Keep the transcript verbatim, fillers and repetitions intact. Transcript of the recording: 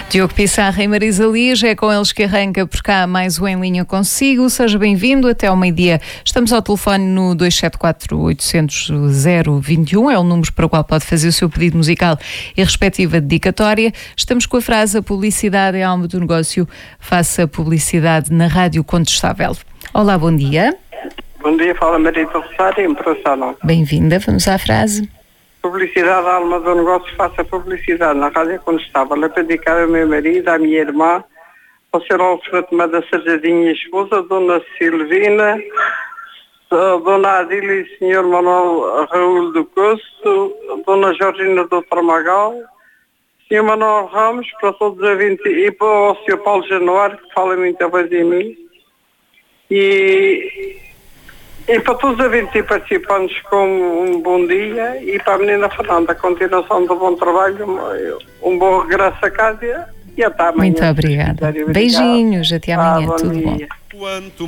Diogo Pissarra e Marisa Liz, é com eles que arranca por cá mais um Em Linha Consigo. Seja bem-vindo até ao meio-dia. Estamos ao telefone no dois sete quatro, oito zero zero, zero dois um, é o número para o qual pode fazer o seu pedido musical e respectiva dedicatória. Estamos com a frase: a publicidade é a alma do negócio, faça publicidade na Rádio Contestável. Olá, bom dia. Bom dia, fala Marita Rosário, em Proçano. Bem-vinda, vamos à frase. Publicidade, a alma do negócio, faça publicidade na Rádio Contestável. É para dedicar ao meu marido, à minha irmã, ao senhor Alfredo Tomada Sardinha e esposa, Dona Silvina, a Dona Adília e senhor Manuel Raul do Costo, Dona Georgina do Tramagal, senhor Manuel Ramos, para todos os vinte e para o senhor Paulo Januário, que fala muita vez de mim, e... E para todos os vinte participantes, com um bom dia, e para a menina Fernanda, a continuação do bom trabalho, um bom regresso a casa e até amanhã. Muito obrigada. Beijinhos, até amanhã, ah, tudo bom.